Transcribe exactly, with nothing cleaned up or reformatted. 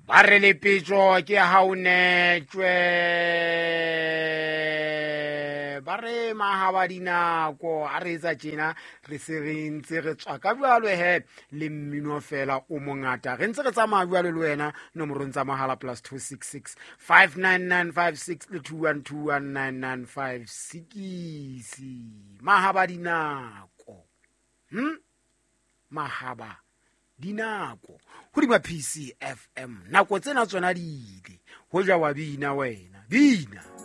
ba re le petso ke ha o netšwe ba re mahaba dinako a re etsa tjena re se re ntse re tswa ka bjalo he le mmino fela o mongata re ntse re tsamaya bjalo le wena nomorong tsa mahala plus two six six five nine nine five six le two one two one nine nine five six mahaba dinako hm mahaba dinako hodima P C F M nako tsena tsona di ile ho ja wa bina wena bina